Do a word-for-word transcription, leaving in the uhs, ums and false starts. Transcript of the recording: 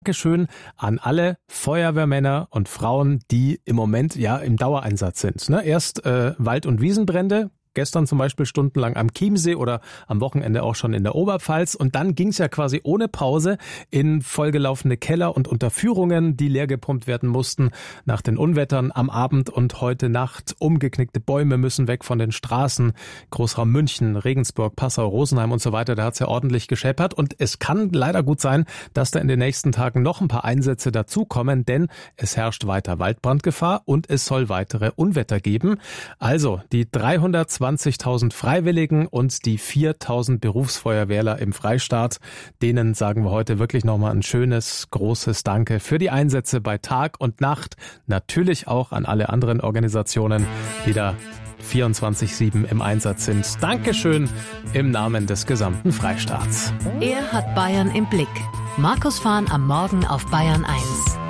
Dankeschön an alle Feuerwehrmänner und Frauen, die im Moment ja im Dauereinsatz sind. Ne? Erst äh, Wald- und Wiesenbrände, gestern zum Beispiel stundenlang am Chiemsee oder am Wochenende auch schon in der Oberpfalz. Und dann ging es ja quasi ohne Pause in vollgelaufene Keller und Unterführungen, die leer gepumpt werden mussten nach den Unwettern am Abend und heute Nacht. Umgeknickte Bäume müssen weg von den Straßen. Großraum München, Regensburg, Passau, Rosenheim und so weiter. Da hat es ja ordentlich gescheppert. Und es kann leider gut sein, dass da in den nächsten Tagen noch ein paar Einsätze dazukommen, denn es herrscht weiter Waldbrandgefahr und es soll weitere Unwetter geben. Also die dreihundertzwanzigtausend Freiwilligen und die viertausend Berufsfeuerwehrler im Freistaat, denen sagen wir heute wirklich nochmal ein schönes, großes Danke für die Einsätze bei Tag und Nacht. Natürlich auch an alle anderen Organisationen, die da vierundzwanzig sieben im Einsatz sind. Dankeschön im Namen des gesamten Freistaats. Er hat Bayern im Blick. Markus Fahn am Morgen auf Bayern eins.